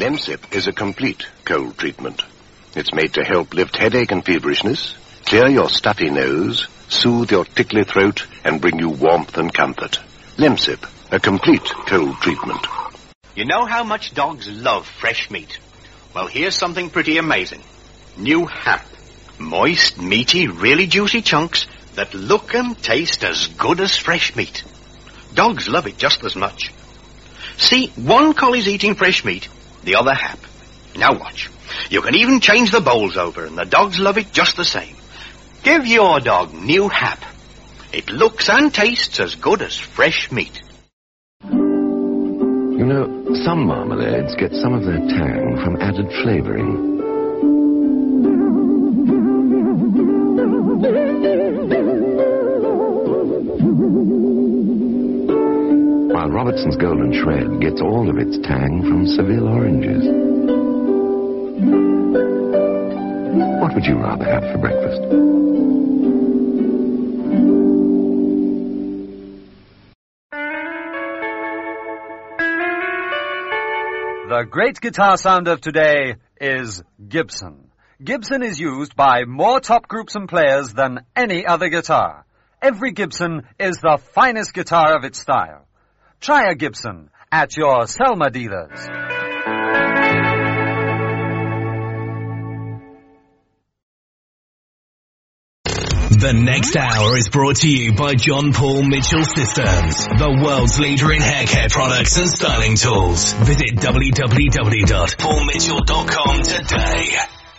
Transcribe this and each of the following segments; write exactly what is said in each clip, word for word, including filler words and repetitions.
Lemsip is a complete cold treatment. It's made to help lift headache and feverishness, clear your stuffy nose, soothe your tickly throat, and bring you warmth and comfort. Lemsip, a complete cold treatment. You know how much dogs love fresh meat? Well, here's something pretty amazing. New Hap. Moist, meaty, really juicy chunks that look and taste as good as fresh meat. Dogs love it just as much. See, one collie's eating fresh meat, the other Hap. Now watch. You can even change the bowls over, and the dogs love it just the same. Give your dog New Hap. It looks and tastes as good as fresh meat. You know, some marmalades get some of their tang from added flavouring. While Robertson's Golden Shred gets all of its tang from Seville oranges. What would you rather have for breakfast? The great guitar sound of today is Gibson. Gibson is used by more top groups and players than any other guitar. Every Gibson is the finest guitar of its style. Try a Gibson at your Selma dealers. The next hour is brought to you by John Paul Mitchell Systems, the world's leader in hair care products and styling tools. Visit w w w dot paul mitchell dot com today.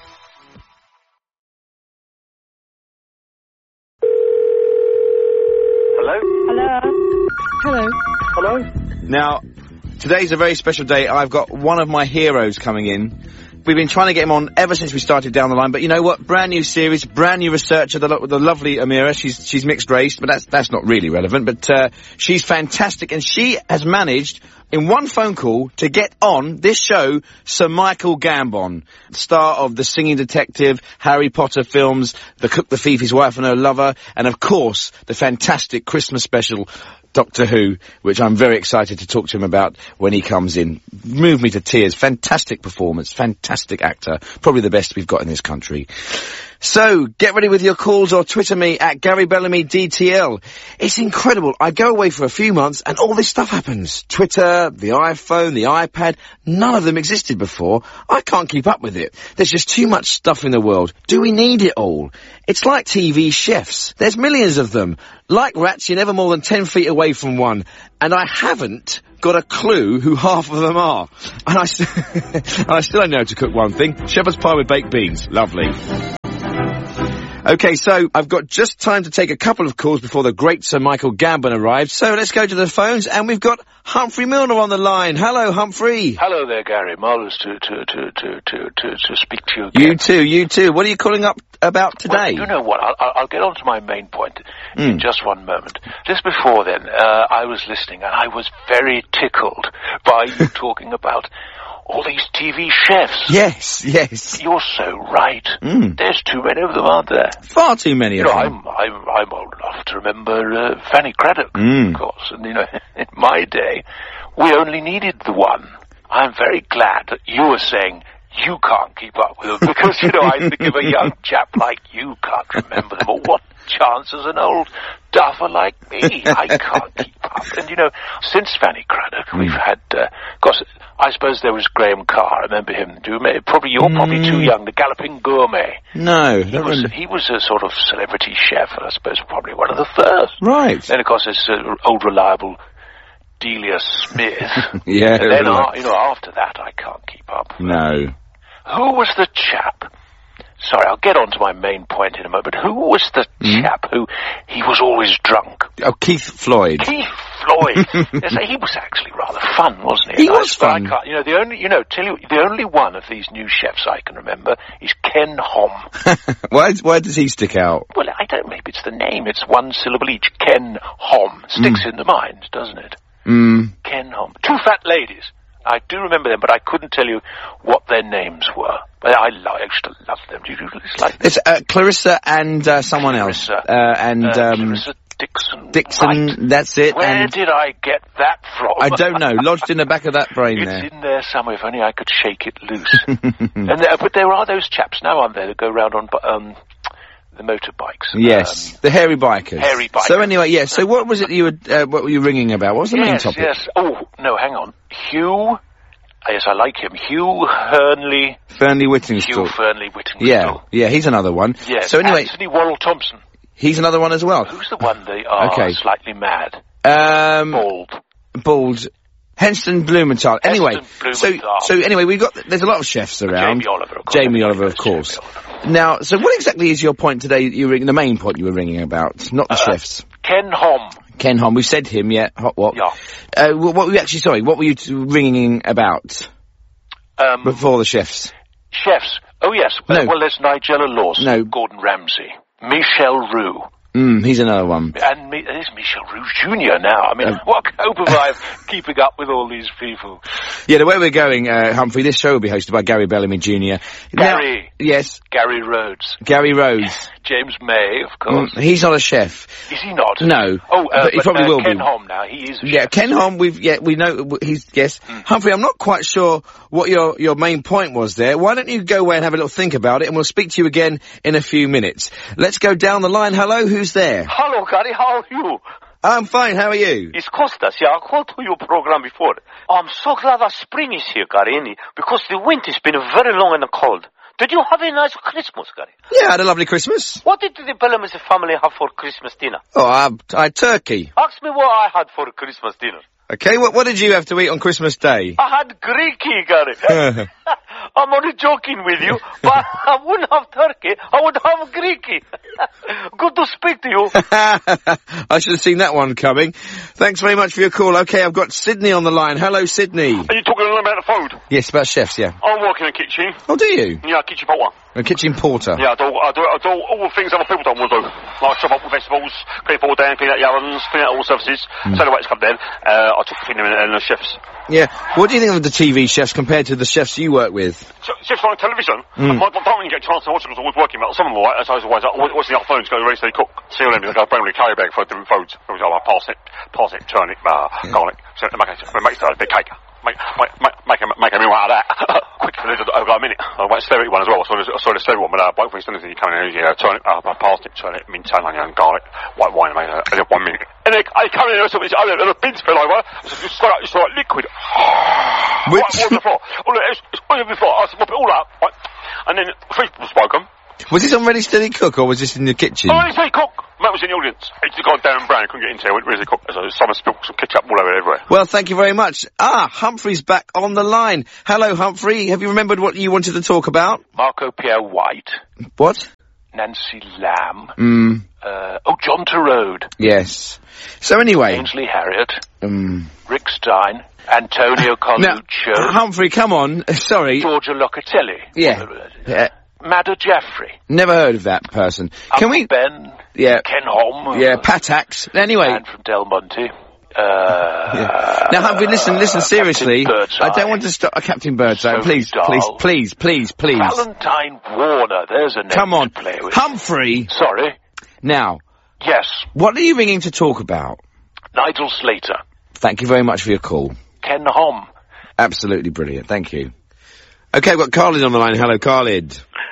Hello? Hello? Hello? Hello? Now, today's a very special day. I've got one of my heroes coming in. We've been trying to get him on ever since we started down the line, but you know what? Brand new series, brand new researcher, the, lo- the lovely Amira. She's she's mixed race, but that's that's not really relevant. But uh, she's fantastic, and she has managed in one phone call to get on this show Sir Michael Gambon, star of The Singing Detective, Harry Potter films, The Cook, the Thief, His Wife and Her Lover, and of course the fantastic Christmas special Doctor Who, which I'm very excited to talk to him about when he comes in. Moved me to tears. Fantastic performance. Fantastic actor. Probably the best we've got in this country. So, get ready with your calls or Twitter me at Gary Bellamy D T L. It's incredible. I go away for a few months and all this stuff happens. Twitter, the iPhone, the iPad, none of them existed before. I can't keep up with it. There's just too much stuff in the world. Do we need it all? It's like T V chefs. There's millions of them. Like rats, you're never more than ten feet away from one. And I haven't got a clue who half of them are. And I, st- and I still don't know how to cook one thing. Shepherd's pie with baked beans. Lovely. Okay, so I've got just time to take a couple of calls before the great Sir Michael Gambon arrives. So let's go to the phones, and we've got Humphrey Milner on the line. Hello, Humphrey. Hello there, Gary. Marvellous to, to, to, to, to, to, to speak to you again. You too, you too. What are you calling up about today? Well, you know what, I'll, I'll get on to my main point mm. in just one moment. Just before then, uh, I was listening, and I was very tickled by you talking about all these T V chefs. Yes, yes. You're so right. Mm. There's too many of them, aren't there? Far too many you of know, them. I'm, I'm, I'm old enough to remember uh, Fanny Craddock, mm. of course. And, you know, in my day, we only needed the one. I'm very glad that you were saying you can't keep up with them, because, you know, I think if a young chap like you can't remember them, or what chance is an old duffer like me? I can't keep up. And, you know, since Fanny Craddock, mm. we've had, uh, course, I suppose there was Graham Carr. I remember him. Do you remember? Probably you're mm. probably too young. The Galloping Gourmet. No, he was really. He was a sort of celebrity chef, and I suppose probably one of the first. Right. Then of course there's uh, old reliable Delia Smith. Yeah. And then uh, you know, after that I can't keep up. No. Who was the chap? Sorry, I'll get on to my main point in a moment. But who was the mm. chap who he was always drunk? Oh, Keith Floyd. Keith Floyd. Yes, he was actually rather fun, wasn't he? He was I, fun. I can't, you know, the only, you know, tell you, the only one of these new chefs I can remember is Ken Hom. why? Why does he stick out? Well, I don't. Maybe it's the name. It's one syllable each. Ken Hom sticks mm. in the mind, doesn't it? Mm. Ken Hom. Two fat ladies. I do remember them, but I couldn't tell you what their names were. But I, lo- I used to love them. Do you like them? It's uh, Clarissa and uh, someone Clarissa. else. Uh, and uh, um, Clarissa Dixon. Dixon, right. that's it. Where and did I get that from? I don't know. Lodged in the back of that brain it's there. in there somewhere. If only I could shake it loose. and there, But there are those chaps now, aren't there, that go round on um, the motorbikes. Yes, Um, the hairy bikers. Hairy bikers. So anyway, yes. So what was it you were? Uh, what were you ringing about? What was the main yes, topic? yes. Oh no, hang on. Hugh. Yes, I like him. Hugh Hernley. Fernley Hugh Whittingstall. Fernley Whittingstall. Yeah, yeah. He's another one. Yes. So anyway, Anthony Worrell Thompson. he's another one as well. Who's the one they are Okay. slightly mad? Um, Bald. bald. Henston Blumenthal. Anyway, Heston Blumenthal. so so anyway, we've got there's a lot of chefs around. Jamie Oliver, of course. Jamie Oliver, of course. Jamie Oliver. Now, so what exactly is your point today? You ring the main point you were ringing about, not the Uh, chefs. Ken Hom. Ken Hom, we've said him yet. Hot what? Yeah. Uh, wh- what were you actually? Sorry, what were you t- ringing about Um, before the chefs? chefs. Oh, yes. No. Uh, well, there's Nigella Lawson. No. Gordon Ramsay. Michel Roux. Mm, he's another one. And me, there's Michel Roux Junior now. I mean, Uh, what hope have I of keeping up with all these people? Yeah, the way we're going, uh, Humphrey, this show will be hosted by Gary Bellamy Junior Gary. Now, yes, Gary Rhodes. Gary Rose. James May, of course. Mm, he's not a chef. Is he not? No. Oh, uh, but he probably uh, will Ken be. Hom now. He is a Yeah, chef. Ken Hom, we've, yeah, we know, w- he's, yes. Humphrey, I'm not quite sure what your, your main point was there. Why don't you go away and have a little think about it, and we'll speak to you again in a few minutes. Let's go down the line. Hello, who's there? Hello, Gary, how are you? I'm fine, how are you? It's Costas. Yeah, I called to your program before. I'm so glad that spring is here, Gary, because the winter's been very long and cold. Did you have a nice Christmas, Gary? Yeah, I had a lovely Christmas. What did the Bellamy family have for Christmas dinner? Oh, I, I had turkey. Ask me what I had for Christmas dinner. Okay, what, what did you have to eat on Christmas Day? I had Greeky, Gary. I'm only joking with you, but I wouldn't have turkey. I would have Greeky. Good to speak to you. I should have seen that one coming. Thanks very much for your call. Okay, I've got Sydney on the line. Hello, Sydney. Are you talking about the food? Yes, about chefs, yeah. I'm working in the kitchen. Oh, do you? Yeah, kitchen porter. A kitchen porter. Yeah, I do, I do, I do all the things other people don't want to do. Like chop up the vegetables, clean it all down, clean out the ovens, clean out all the surfaces. Mm. So the waiters come down, uh, I took the cleaning and the chefs. Yeah. What do you think of the T V chefs compared to the chefs you work with? So, chefs on television, Mm. I, I don't really get a chance to watch them because I'm always working, but some of them are like, so I was always, always watching the other phones, go ready to cook, seal them, I go bring me a carry bag for different foods. For example, I parsnip, parsnip, turnip, uh, yeah. garlic, so make it, make it a big cake. Make, make, make, make, a, make a meal out of that. Quick, over a minute. I went celery one as well. I saw the, I saw the celery one, but uh, both things, you come in and yeah, turn it, uh, parsnip, turnip, mint, onion, garlic, white wine, made uh, in one minute. And then I come in and something, and the bins fell over, so it's just like, it's like liquid. Which? Right, all on the floor. All, it's, it's all on the floor. I mop it all up, right? And then three people spoke them. Was this on Ready Steady Cook, or was this in the kitchen? Oh, Ready Steady Cook! Matt was in the audience. He'd gone down brown, couldn't get into it. Ready Steady Cook. So someone spilled some ketchup all over everywhere. Well, thank you very much. Ah, Humphrey's back on the line. Hello, Humphrey. Have you remembered what you wanted to talk about? Marco Pierre White. What? Nancy Lamb. Mm. Uh, oh, John Turode. Yes. So anyway. Ainsley Harriott. Um. Rick Stein. Antonio Coluccio. Now, Humphrey, come on. Sorry. Georgia Locatelli. Yeah. Uh, Madder Jaffrey. Never heard of that person. Can Uncle we? Ben. Yeah. Ken Hom. Yeah, Patax. Anyway. Man from Del Monte. Uh, yeah. Now, Humphrey, listen, listen, seriously. I don't want to stop. Uh, Captain Birdseye, please, Dahl. please, please, please, please. Valentine Warner. There's a name Come on. to play with. Humphrey. Sorry. Now. Yes. What are you ringing to talk about? Nigel Slater. Thank you very much for your call. Ken Hom. Absolutely brilliant. Thank you. Okay, I've got Khalid on the line. Hello, Khalid.